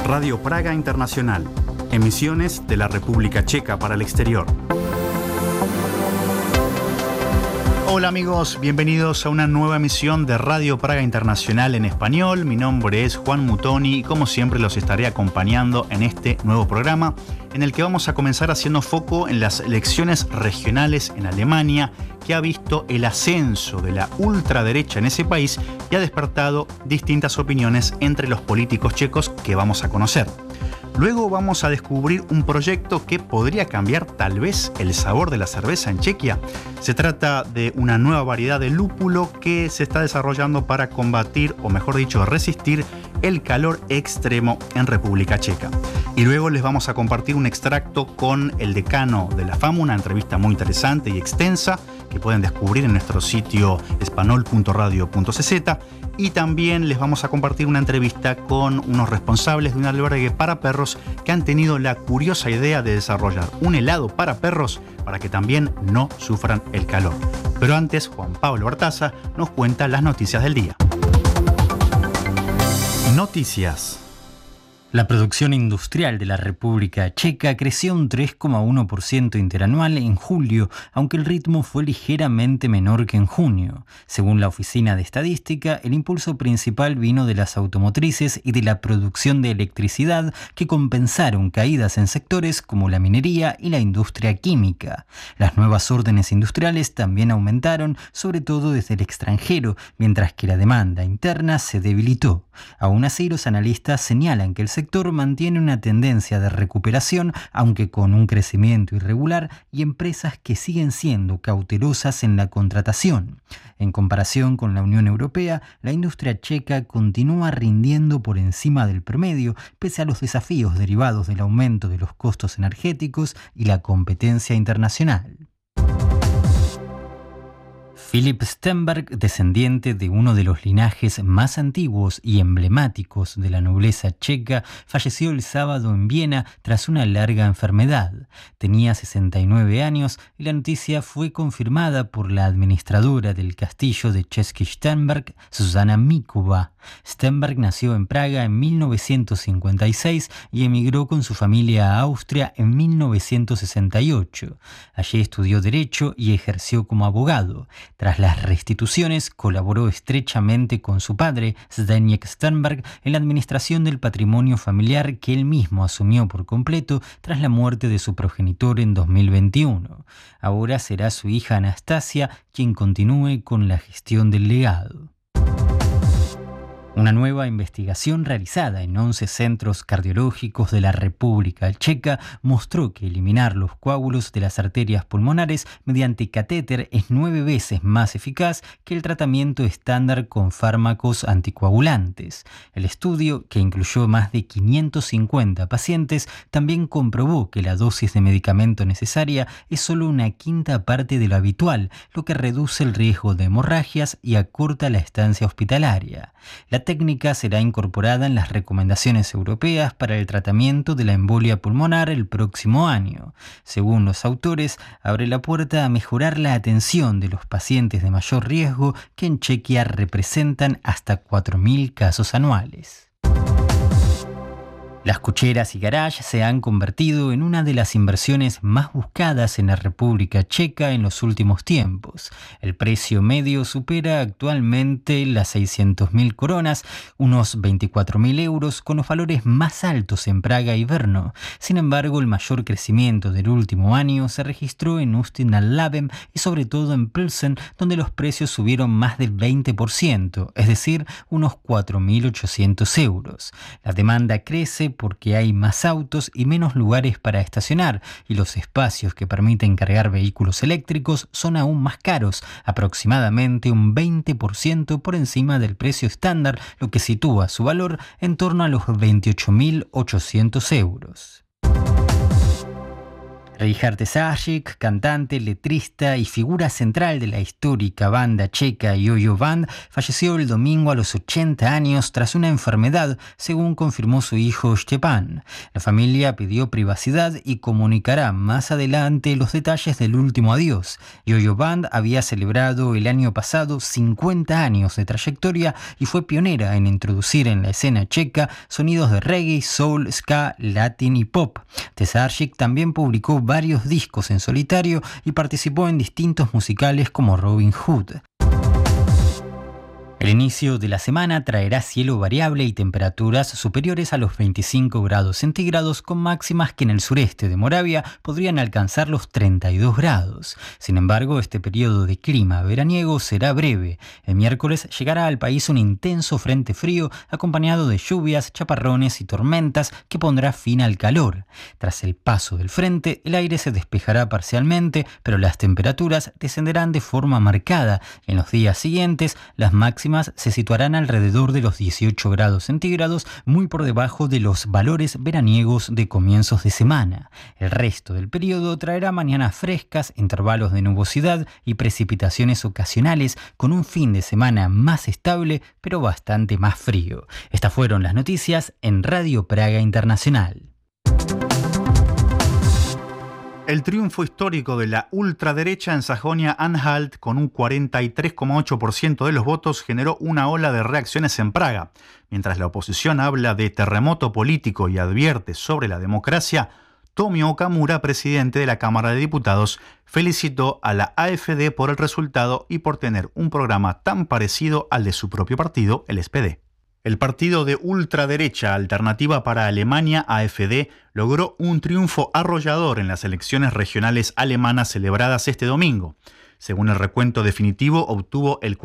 Radio Praga Internacional. Emisiones de la República Checa para el exterior. Hola amigos, bienvenidos a una nueva emisión de Radio Praga Internacional en español. Mi nombre es Juan Mutoni y como siempre los estaré acompañando en este nuevo programa en el que vamos a comenzar haciendo foco en las elecciones regionales en Alemania, que ha visto el ascenso de la ultraderecha en ese país y ha despertado distintas opiniones entre los políticos checos que vamos a conocer. Luego vamos a descubrir un proyecto que podría cambiar tal vez el sabor de la cerveza en Chequia. Se trata de una nueva variedad de lúpulo que se está desarrollando para combatir, o mejor dicho, resistir el calor extremo en República Checa. Y luego les vamos a compartir un extracto con el decano de la FAMU, una entrevista muy interesante y extensa que pueden descubrir en nuestro sitio espanol.radio.cz. Y también les vamos a compartir una entrevista con unos responsables de un albergue para perros que han tenido la curiosa idea de desarrollar un helado para perros para que también no sufran el calor. Pero antes, Juan Pablo Bartaza nos cuenta las noticias del día. Noticias. La producción industrial de la República Checa creció un 3,1% interanual en julio, aunque el ritmo fue ligeramente menor que en junio. Según la Oficina de Estadística, el impulso principal vino de las automotrices y de la producción de electricidad, que compensaron caídas en sectores como la minería y la industria química. Las nuevas órdenes industriales también aumentaron, sobre todo desde el extranjero, mientras que la demanda interna se debilitó. Aún así, los analistas señalan que el sector mantiene una tendencia de recuperación, aunque con un crecimiento irregular, y empresas que siguen siendo cautelosas en la contratación. En comparación con la Unión Europea, la industria checa continúa rindiendo por encima del promedio, pese a los desafíos derivados del aumento de los costos energéticos y la competencia internacional. Philip Stenberg, descendiente de uno de los linajes más antiguos y emblemáticos de la nobleza checa, falleció el sábado en Viena tras una larga enfermedad. Tenía 69 años y la noticia fue confirmada por la administradora del castillo de Český Stenberg, Zuzana Mikova. Stenberg nació en Praga en 1956 y emigró con su familia a Austria en 1968. Allí estudió Derecho y ejerció como abogado. Tras las restituciones, colaboró estrechamente con su padre, Zdeněk Stenberg, en la administración del patrimonio familiar que él mismo asumió por completo tras la muerte de su progenitor en 2021. Ahora será su hija Anastasia quien continúe con la gestión del legado. Una nueva investigación realizada en 11 centros cardiológicos de la República Checa mostró que eliminar los coágulos de las arterias pulmonares mediante catéter es 9 veces más eficaz que el tratamiento estándar con fármacos anticoagulantes. El estudio, que incluyó más de 550 pacientes, también comprobó que la dosis de medicamento necesaria es solo una quinta parte de lo habitual, lo que reduce el riesgo de hemorragias y acorta la estancia hospitalaria. La técnica será incorporada en las recomendaciones europeas para el tratamiento de la embolia pulmonar el próximo año. Según los autores, abre la puerta a mejorar la atención de los pacientes de mayor riesgo, que en Chequia representan hasta 4.000 casos anuales. Las cocheras y garages se han convertido en una de las inversiones más buscadas en la República Checa en los últimos tiempos. El precio medio supera actualmente las 600.000 coronas, unos 24.000 euros, con los valores más altos en Praga y Brno. Sin embargo, el mayor crecimiento del último año se registró en Ústí nad Labem y sobre todo en Plzeň, donde los precios subieron más del 20%, es decir, unos 4.800 euros. La demanda crece porque hay más autos y menos lugares para estacionar, y los espacios que permiten cargar vehículos eléctricos son aún más caros, aproximadamente un 20% por encima del precio estándar, lo que sitúa su valor en torno a los 28.800 euros. Richard Tesarchik, cantante, letrista y figura central de la histórica banda checa Yo-Yo Band, falleció el domingo a los 80 años tras una enfermedad, según confirmó su hijo Stepan. La familia pidió privacidad y comunicará más adelante los detalles del último adiós. Yo-Yo Band había celebrado el año pasado 50 años de trayectoria y fue pionera en introducir en la escena checa sonidos de reggae, soul, ska, latin y pop. Tesarchik también publicó varios discos en solitario y participó en distintos musicales como Robin Hood. El inicio de la semana traerá cielo variable y temperaturas superiores a los 25 grados centígrados, con máximas que en el sureste de Moravia podrían alcanzar los 32 grados. Sin embargo, este periodo de clima veraniego será breve. El miércoles llegará al país un intenso frente frío acompañado de lluvias, chaparrones y tormentas que pondrá fin al calor. Tras el paso del frente, el aire se despejará parcialmente, pero las temperaturas descenderán de forma marcada. En los días siguientes, las máximas se situarán alrededor de los 18 grados centígrados, muy por debajo de los valores veraniegos de comienzos de semana. El resto del periodo traerá mañanas frescas, intervalos de nubosidad y precipitaciones ocasionales, con un fin de semana más estable, pero bastante más frío. Estas fueron las noticias en Radio Praga Internacional. El triunfo histórico de la ultraderecha en Sajonia-Anhalt, con un 43,8% de los votos, generó una ola de reacciones en Praga. Mientras la oposición habla de terremoto político y advierte sobre la democracia, Tomio Okamura, presidente de la Cámara de Diputados, felicitó a la AfD por el resultado y por tener un programa tan parecido al de su propio partido, el SPD. El partido de ultraderecha Alternativa para Alemania, AfD, logró un triunfo arrollador en las elecciones regionales alemanas celebradas este domingo. Según el recuento definitivo, obtuvo el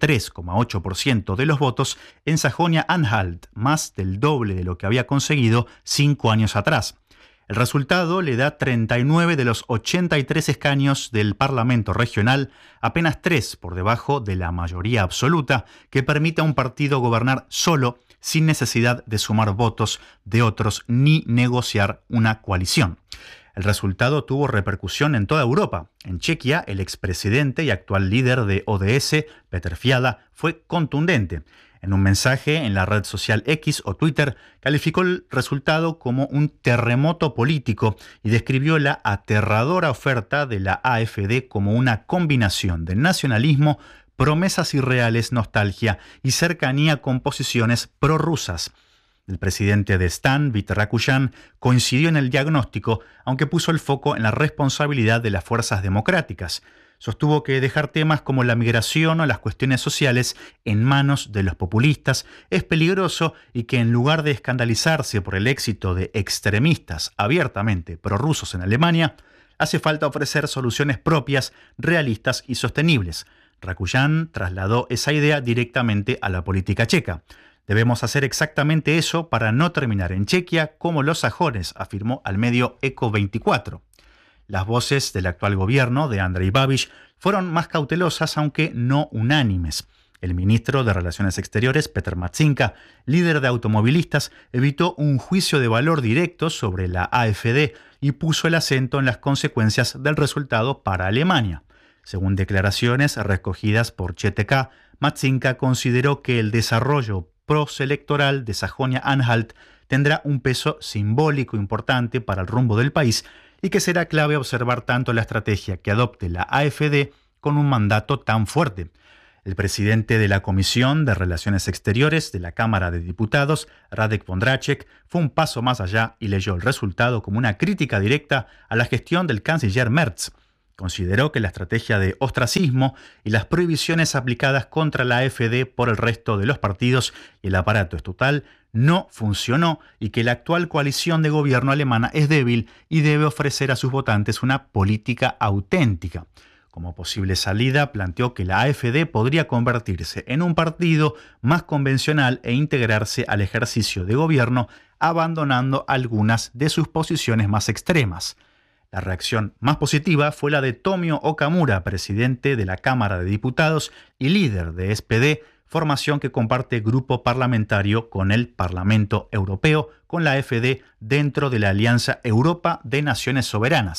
43,8% de los votos en Sajonia-Anhalt, más del doble de lo que había conseguido 5 años atrás. El resultado le da 39 de los 83 escaños del Parlamento regional, apenas 3 por debajo de la mayoría absoluta, que permite a un partido gobernar solo, sin necesidad de sumar votos de otros ni negociar una coalición. El resultado tuvo repercusión en toda Europa. En Chequia, el expresidente y actual líder de ODS, Petr Fiala, fue contundente. En un mensaje en la red social X o Twitter, calificó el resultado como un terremoto político y describió la aterradora oferta de la AfD como una combinación de nacionalismo, promesas irreales, nostalgia y cercanía con posiciones prorrusas. El presidente de Stan, Viktor Rakujan, coincidió en el diagnóstico, aunque puso el foco en la responsabilidad de las fuerzas democráticas. Sostuvo que dejar temas como la migración o las cuestiones sociales en manos de los populistas es peligroso y que en lugar de escandalizarse por el éxito de extremistas abiertamente prorrusos en Alemania, hace falta ofrecer soluciones propias, realistas y sostenibles. Rakujan trasladó esa idea directamente a la política checa. Debemos hacer exactamente eso para no terminar en Chequia como los sajones, afirmó al medio Eco24. Las voces del actual gobierno de Andrej Babiš fueron más cautelosas, aunque no unánimes. El ministro de Relaciones Exteriores, Petr Matsinka, líder de automovilistas, evitó un juicio de valor directo sobre la AfD y puso el acento en las consecuencias del resultado para Alemania. Según declaraciones recogidas por CTK, Matsinka consideró que el desarrollo postelectoral de Sajonia-Anhalt tendrá un peso simbólico importante para el rumbo del país y que será clave observar tanto la estrategia que adopte la AfD con un mandato tan fuerte. El presidente de la Comisión de Relaciones Exteriores de la Cámara de Diputados, Radek Vondráček, fue un paso más allá y leyó el resultado como una crítica directa a la gestión del canciller Merz. Consideró que la estrategia de ostracismo y las prohibiciones aplicadas contra la AfD por el resto de los partidos y el aparato estatal no funcionó y que la actual coalición de gobierno alemana es débil y debe ofrecer a sus votantes una política auténtica. Como posible salida, planteó que la AfD podría convertirse en un partido más convencional e integrarse al ejercicio de gobierno, abandonando algunas de sus posiciones más extremas. La reacción más positiva fue la de Tomio Okamura, presidente de la Cámara de Diputados y líder de SPD, formación que comparte grupo parlamentario con el Parlamento Europeo, con la AfD dentro de la Alianza Europa de Naciones Soberanas.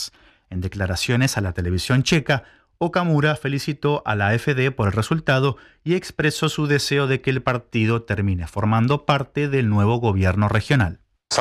En declaraciones a la televisión checa, Okamura felicitó a la AfD por el resultado y expresó su deseo de que el partido termine formando parte del nuevo gobierno regional.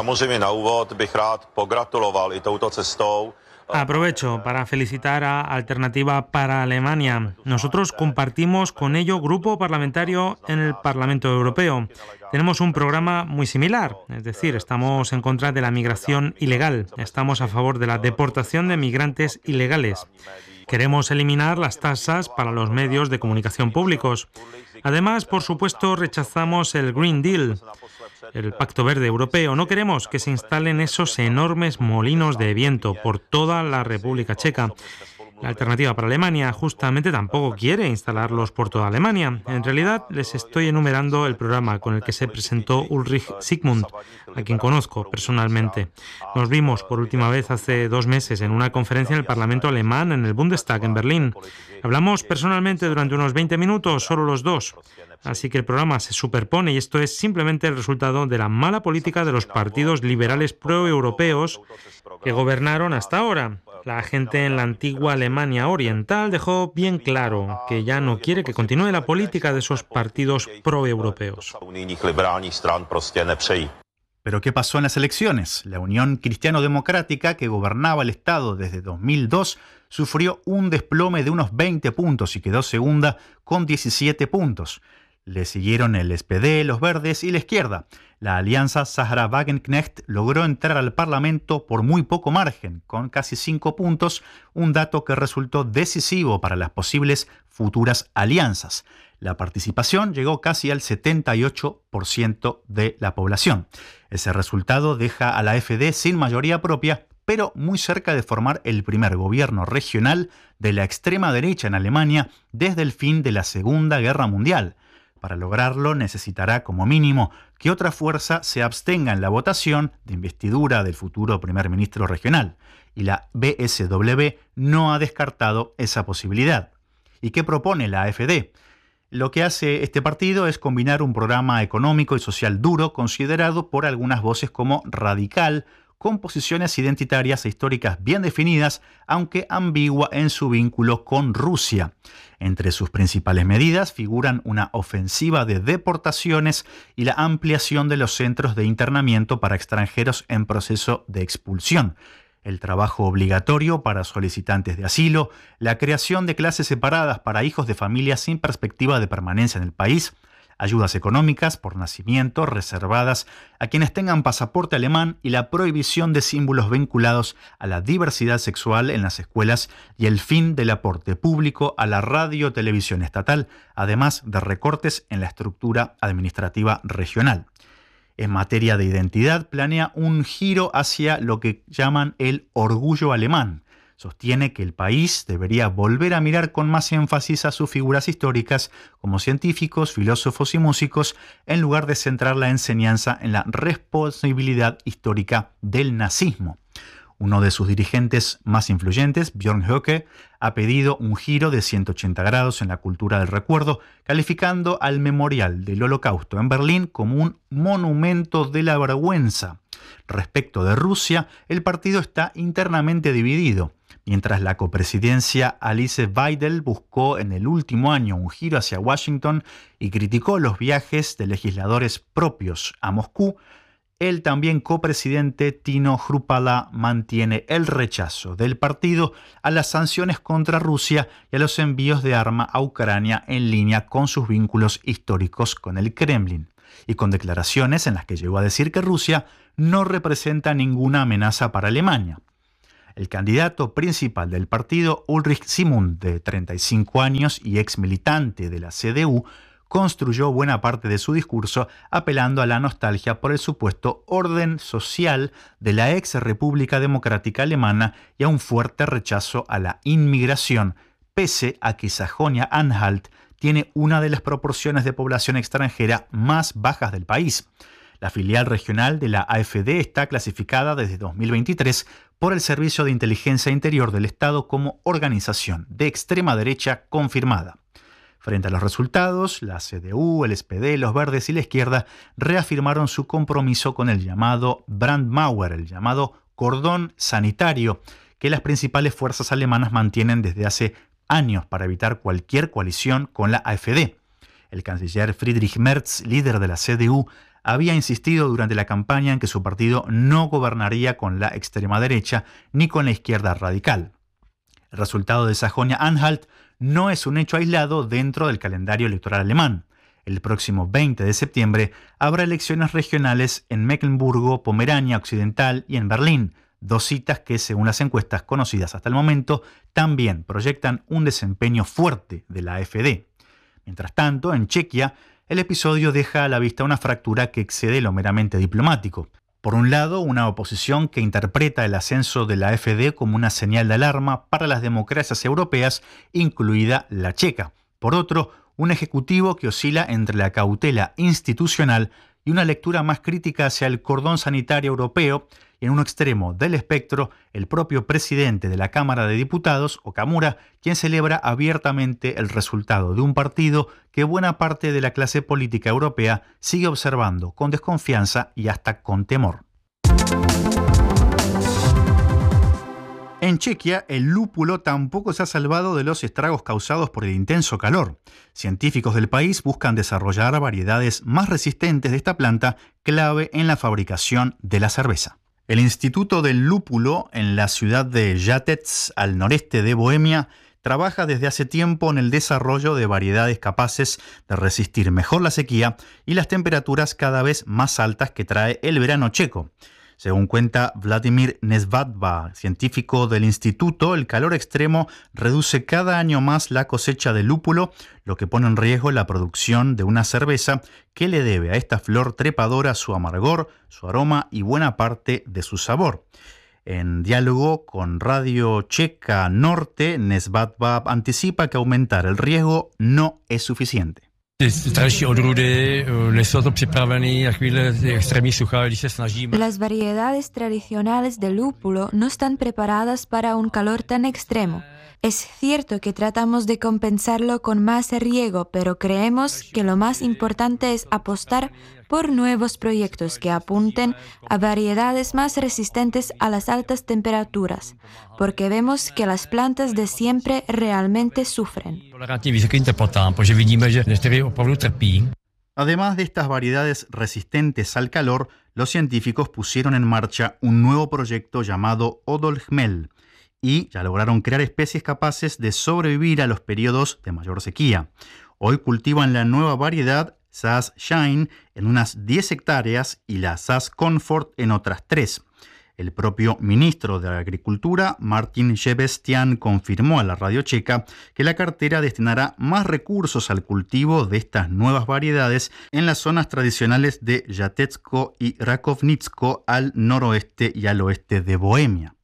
Aprovecho para felicitar a Alternativa para Alemania. Nosotros compartimos con ello grupo parlamentario en el Parlamento Europeo. Tenemos un programa muy similar, es decir, estamos en contra de la migración ilegal, estamos a favor de la deportación de migrantes ilegales. Queremos eliminar las tasas para los medios de comunicación públicos. Además, por supuesto, rechazamos el Green Deal, el Pacto Verde Europeo. No queremos que se instalen esos enormes molinos de viento por toda la República Checa. La Alternativa para Alemania justamente tampoco quiere instalarlos por toda Alemania. En realidad, les estoy enumerando el programa con el que se presentó Ulrich Zygmunt, a quien conozco personalmente. Nos vimos por última vez hace 2 meses en una conferencia en el Parlamento alemán en el Bundestag en Berlín. Hablamos personalmente durante unos 20 minutos, solo los dos. Así que el programa se superpone y esto es simplemente el resultado de la mala política de los partidos liberales proeuropeos que gobernaron hasta ahora. La gente en la antigua Alemania Oriental dejó bien claro que ya no quiere que continúe la política de esos partidos proeuropeos. ¿Pero qué pasó en las elecciones? La Unión Cristiano-Democrática, que gobernaba el Estado desde 2002, sufrió un desplome de unos 20 puntos y quedó segunda con 17 puntos. Le siguieron el SPD, los Verdes y la izquierda. La alianza Sahra-Wagenknecht logró entrar al Parlamento por muy poco margen, con casi 5 puntos, un dato que resultó decisivo para las posibles futuras alianzas. La participación llegó casi al 78% de la población. Ese resultado deja a la AfD sin mayoría propia, pero muy cerca de formar el primer gobierno regional de la extrema derecha en Alemania desde el fin de la Segunda Guerra Mundial. Para lograrlo necesitará como mínimo que otra fuerza se abstenga en la votación de investidura del futuro primer ministro regional, y la BSW no ha descartado esa posibilidad. ¿Y qué propone la AfD? Lo que hace este partido es combinar un programa económico y social duro considerado por algunas voces como radical, con posiciones identitarias e históricas bien definidas, aunque ambigua en su vínculo con Rusia. Entre sus principales medidas figuran una ofensiva de deportaciones y la ampliación de los centros de internamiento para extranjeros en proceso de expulsión, el trabajo obligatorio para solicitantes de asilo, la creación de clases separadas para hijos de familias sin perspectiva de permanencia en el país, ayudas económicas por nacimiento reservadas a quienes tengan pasaporte alemán y la prohibición de símbolos vinculados a la diversidad sexual en las escuelas y el fin del aporte público a la radio-televisión estatal, además de recortes en la estructura administrativa regional. En materia de identidad, planea un giro hacia lo que llaman el orgullo alemán. Sostiene que el país debería volver a mirar con más énfasis a sus figuras históricas como científicos, filósofos y músicos, en lugar de centrar la enseñanza en la responsabilidad histórica del nazismo. Uno de sus dirigentes más influyentes, Björn Höcke, ha pedido un giro de 180 grados en la cultura del recuerdo, calificando al Memorial del Holocausto en Berlín como un monumento de la vergüenza. Respecto de Rusia, el partido está internamente dividido. Mientras la copresidencia Alice Weidel buscó en el último año un giro hacia Washington y criticó los viajes de legisladores propios a Moscú, el también copresidente Tino Hrupala mantiene el rechazo del partido a las sanciones contra Rusia y a los envíos de armas a Ucrania en línea con sus vínculos históricos con el Kremlin, y con declaraciones en las que llegó a decir que Rusia no representa ninguna amenaza para Alemania. El candidato principal del partido, Ulrich Zygmunt, de 35 años y ex militante de la CDU, construyó buena parte de su discurso apelando a la nostalgia por el supuesto orden social de la ex República Democrática Alemana y a un fuerte rechazo a la inmigración, pese a que Sajonia-Anhalt tiene una de las proporciones de población extranjera más bajas del país. La filial regional de la AfD está clasificada desde 2023 por el Servicio de Inteligencia Interior del Estado como organización de extrema derecha confirmada. Frente a los resultados, la CDU, el SPD, los Verdes y la izquierda reafirmaron su compromiso con el llamado Brandmauer, el llamado cordón sanitario, que las principales fuerzas alemanas mantienen desde hace años para evitar cualquier coalición con la AfD. El canciller Friedrich Merz, líder de la CDU, había insistido durante la campaña en que su partido no gobernaría con la extrema derecha ni con la izquierda radical. El resultado de Sajonia-Anhalt no es un hecho aislado dentro del calendario electoral alemán. El próximo 20 de septiembre habrá elecciones regionales en Mecklemburgo, Pomerania Occidental y en Berlín, dos citas que, según las encuestas conocidas hasta el momento, también proyectan un desempeño fuerte de la AfD. Mientras tanto, en Chequia, el episodio deja a la vista una fractura que excede lo meramente diplomático. Por un lado, una oposición que interpreta el ascenso de la AfD como una señal de alarma para las democracias europeas, incluida la checa. Por otro, un ejecutivo que oscila entre la cautela institucional y una lectura más crítica hacia el cordón sanitario europeo, y en un extremo del espectro, el propio presidente de la Cámara de Diputados, Okamura, quien celebra abiertamente el resultado de un partido que buena parte de la clase política europea sigue observando con desconfianza y hasta con temor. En Chequia, el lúpulo tampoco se ha salvado de los estragos causados por el intenso calor. Científicos del país buscan desarrollar variedades más resistentes de esta planta, clave en la fabricación de la cerveza. El Instituto del Lúpulo, en la ciudad de Žatec, al noreste de Bohemia, trabaja desde hace tiempo en el desarrollo de variedades capaces de resistir mejor la sequía y las temperaturas cada vez más altas que trae el verano checo. Según cuenta Vladimir Nesvadba, científico del instituto, el calor extremo reduce cada año más la cosecha de lúpulo, lo que pone en riesgo la producción de una cerveza que le debe a esta flor trepadora su amargor, su aroma y buena parte de su sabor. En diálogo con Radio Checa Norte, Nesvadba anticipa que aumentar el riesgo no es suficiente. Las variedades tradicionales de lúpulo no están preparadas para un calor tan extremo. Es cierto que tratamos de compensarlo con más riego, pero creemos que lo más importante es apostar por nuevos proyectos que apunten a variedades más resistentes a las altas temperaturas, porque vemos que las plantas de siempre realmente sufren. Además de estas variedades resistentes al calor, los científicos pusieron en marcha un nuevo proyecto llamado Odolhmel y ya lograron crear especies capaces de sobrevivir a los periodos de mayor sequía. Hoy cultivan la nueva variedad Saaz Shine en unas 10 hectáreas y la Saaz Comfort en otras 3. El propio ministro de Agricultura, Martin Sebestian, confirmó a la radio checa que la cartera destinará más recursos al cultivo de estas nuevas variedades en las zonas tradicionales de Žatecko y Rakovnicko al noroeste y al oeste de Bohemia.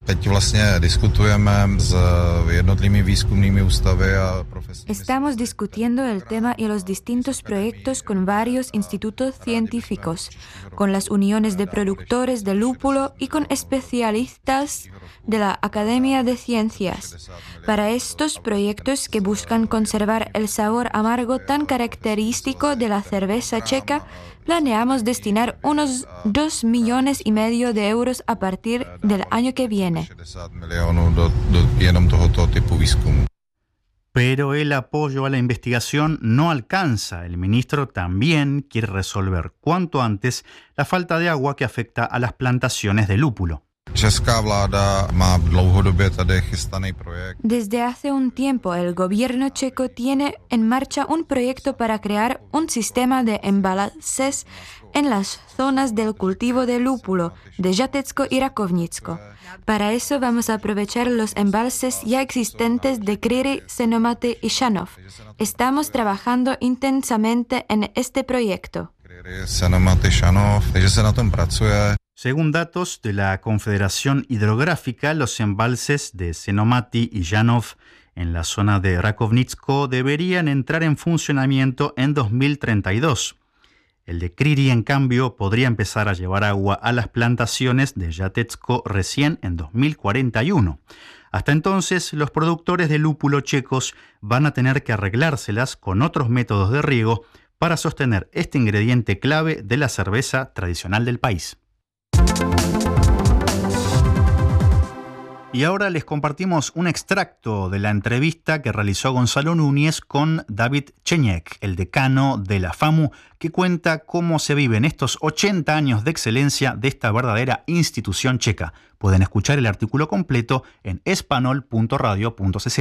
Estamos discutiendo el tema y los distintos proyectos con varios institutos científicos, con las uniones de productores de lúpulo y con especialistas de la Academia de Ciencias. Para estos proyectos que buscan conservar el sabor amargo tan característico de la cerveza checa, planeamos destinar unos 2,5 millones de euros a partir del año que viene. Pero el apoyo a la investigación no alcanza. El ministro también quiere resolver cuanto antes la falta de agua que afecta a las plantaciones de lúpulo. Desde hace un tiempo, el gobierno checo tiene en marcha un proyecto para crear un sistema de embalses en las zonas del cultivo de lúpulo de Žatecko y Rakovnicko. Para eso vamos a aprovechar los embalses ya existentes de Kryry, Senomaty y Šanov. Estamos trabajando intensamente en este proyecto. Según datos de la Confederación Hidrográfica, los embalses de Senomaty y Šanov en la zona de Rakovnicko deberían entrar en funcionamiento en 2032. El de Kryry, en cambio, podría empezar a llevar agua a las plantaciones de Žatecko recién en 2041. Hasta entonces, los productores de lúpulo checos van a tener que arreglárselas con otros métodos de riego para sostener este ingrediente clave de la cerveza tradicional del país. Y ahora les compartimos un extracto de la entrevista que realizó Gonzalo Núñez con David Čeněk, el decano de la FAMU, que cuenta cómo se viven estos 80 años de excelencia de esta verdadera institución checa. Pueden escuchar el artículo completo en espanol.radio.cz.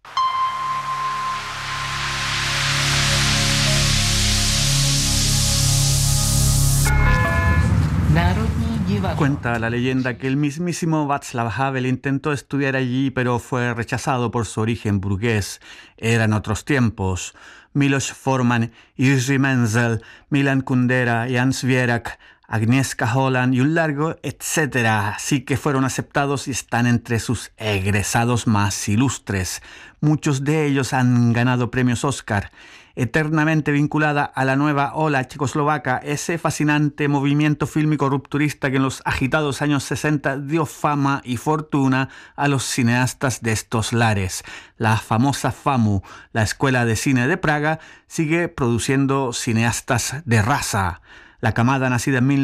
Cuenta la leyenda que el mismísimo Václav Havel intentó estudiar allí, pero fue rechazado por su origen burgués. Eran otros tiempos. Miloš Forman, Jiří Menzel, Milan Kundera, Jan Svěrak, Agnieszka Holland y un largo etcétera. Sí que fueron aceptados y están entre sus egresados más ilustres. Muchos de ellos han ganado premios Oscar. Eternamente vinculada a la nueva ola checoslovaca, ese fascinante movimiento fílmico rupturista que en los agitados años 60 dio fama y fortuna a los cineastas de estos lares. La famosa FAMU, la Escuela de Cine de Praga, sigue produciendo cineastas de raza. La camada nacida en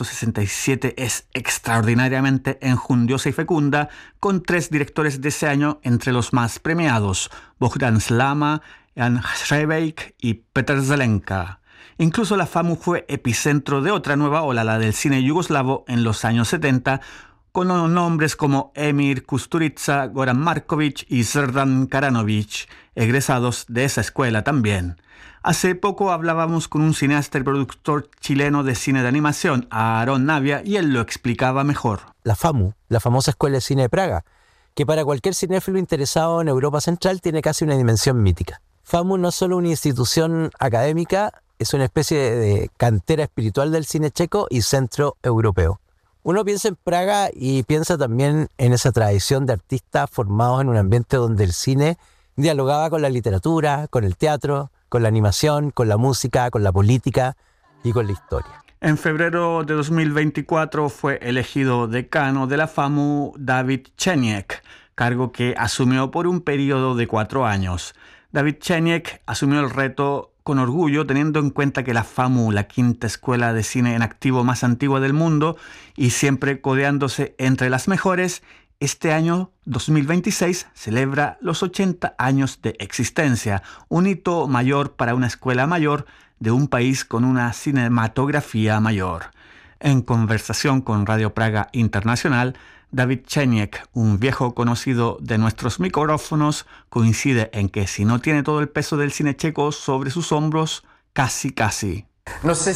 1967 es extraordinariamente enjundiosa y fecunda, con 3 directores de ese año entre los más premiados: Bogdan Slama, Jan Hřebejk y Petr Zelenka. Incluso la FAMU fue epicentro de otra nueva ola, la del cine yugoslavo en los años 70, con nombres como Emir Kusturica, Goran Marković y Srdan Karanović, egresados de esa escuela también. Hace poco hablábamos con un cineasta y productor chileno de cine de animación, Aarón Navia, y él lo explicaba mejor. La FAMU, la famosa Escuela de Cine de Praga, que para cualquier cinéfilo interesado en Europa Central tiene casi una dimensión mítica. FAMU no es solo una institución académica, es una especie de cantera espiritual del cine checo y centro europeo. Uno piensa en Praga y piensa también en esa tradición de artistas formados en un ambiente donde el cine dialogaba con la literatura, con el teatro, con la animación, con la música, con la política y con la historia. En febrero de 2024 fue elegido decano de la FAMU David Čeněk, cargo que asumió por un periodo de 4 años. David Čeněk asumió el reto con orgullo, teniendo en cuenta que la FAMU, la quinta escuela de cine en activo más antigua del mundo y siempre codeándose entre las mejores, este año 2026 celebra los 80 años de existencia, un hito mayor para una escuela mayor de un país con una cinematografía mayor. En conversación con Radio Praga Internacional, David Čeněk, un viejo conocido de nuestros micrófonos, coincide en que si no tiene todo el peso del cine checo sobre sus hombros, casi. No sé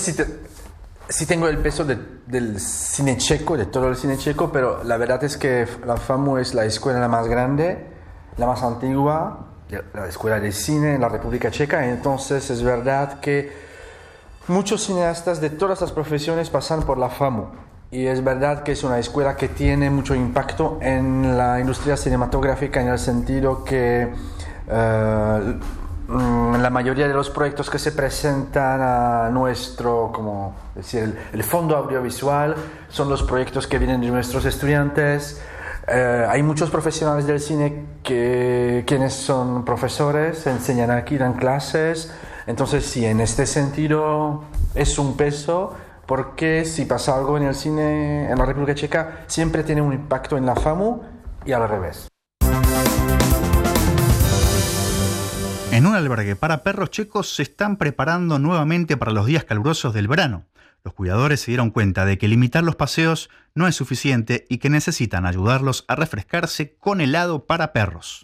si tengo el peso del cine checo, de todo el cine checo, pero la verdad es que la FAMU es la escuela más grande, la más antigua, la escuela de cine en la República Checa. Entonces es verdad que muchos cineastas de todas las profesiones pasan por la FAMU. Y es verdad que es una escuela que tiene mucho impacto en la industria cinematográfica, en el sentido que la mayoría de los proyectos que se presentan a nuestro, como decir, el fondo audiovisual, son los proyectos que vienen de nuestros estudiantes. Hay muchos profesionales del cine quienes son profesores, enseñan aquí, dan clases. Entonces sí, en este sentido es un peso, porque si pasa algo en el cine en la República Checa, siempre tiene un impacto en la FAMU y al revés. En un albergue para perros checos se están preparando nuevamente para los días calurosos del verano. Los cuidadores se dieron cuenta de que limitar los paseos no es suficiente y que necesitan ayudarlos a refrescarse con helado para perros.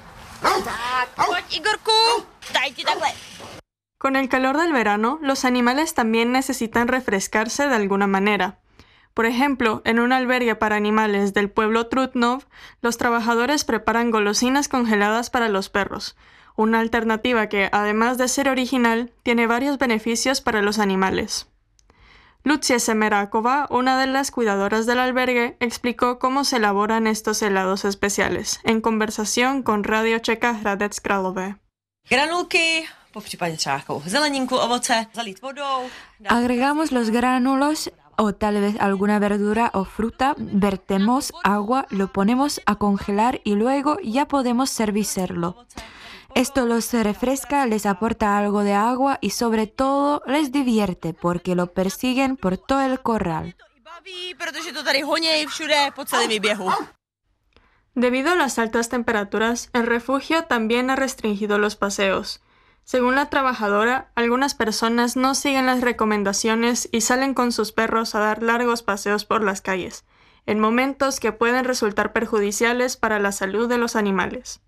Con el calor del verano, los animales también necesitan refrescarse de alguna manera. Por ejemplo, en un albergue para animales del pueblo Trutnov, los trabajadores preparan golosinas congeladas para los perros, una alternativa que, además de ser original, tiene varios beneficios para los animales. Lucia Semerakova, una de las cuidadoras del albergue, explicó cómo se elaboran estos helados especiales, en conversación con Radio Checa Hradec Králové. Granulky, popřípadě třeba nějakou zeleninku, ovoce, zalít vodou. Agregamos los gránulos o tal vez alguna verdura o fruta, vertemos agua, lo ponemos a congelar y luego ya podemos servirlo. Esto los refresca, les aporta algo de agua y sobre todo les divierte porque lo persiguen por todo el corral. Debido a las altas temperaturas, el refugio también ha restringido los paseos. Según la trabajadora, algunas personas no siguen las recomendaciones y salen con sus perros a dar largos paseos por las calles, en momentos que pueden resultar perjudiciales para la salud de los animales.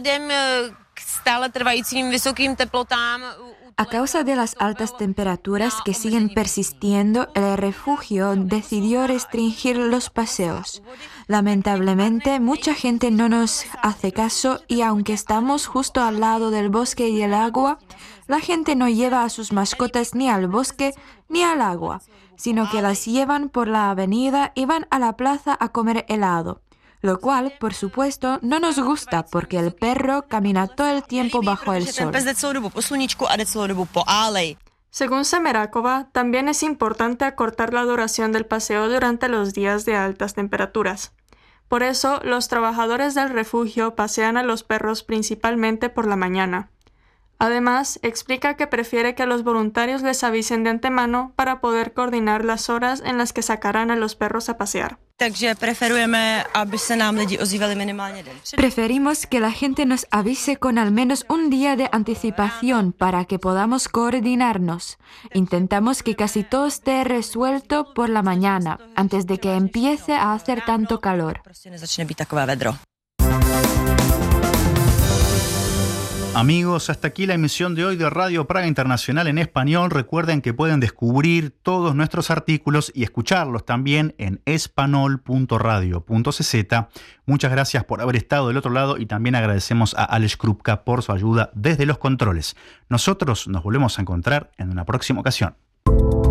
A causa de las altas temperaturas que siguen persistiendo, el refugio decidió restringir los paseos. Lamentablemente, mucha gente no nos hace caso y aunque estamos justo al lado del bosque y el agua, la gente no lleva a sus mascotas ni al bosque ni al agua, sino que las llevan por la avenida y van a la plaza a comer helado. Lo cual, por supuesto, no nos gusta porque el perro camina todo el tiempo bajo el sol. Según Semerákova, también es importante acortar la duración del paseo durante los días de altas temperaturas. Por eso, los trabajadores del refugio pasean a los perros principalmente por la mañana. Además, explica que prefiere que los voluntarios les avisen de antemano para poder coordinar las horas en las que sacarán a los perros a pasear. Preferimos que la gente nos avise con al menos un día de anticipación para que podamos coordinarnos. Intentamos que casi todo esté resuelto por la mañana, antes de que empiece a hacer tanto calor. Amigos, hasta aquí la emisión de hoy de Radio Praga Internacional en español. Recuerden que pueden descubrir todos nuestros artículos y escucharlos también en espanol.radio.cz. Muchas gracias por haber estado del otro lado y también agradecemos a Aleš Krupka por su ayuda desde los controles. Nosotros nos volvemos a encontrar en una próxima ocasión.